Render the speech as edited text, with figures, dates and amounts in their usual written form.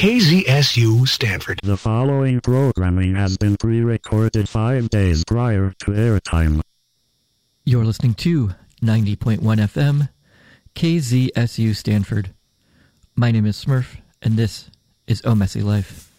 KZSU Stanford. The following programming has been pre-recorded 5 days prior to airtime. You're listening to 90.1 FM, KZSU Stanford. My name is Smurf, and this is Oh Messy Life.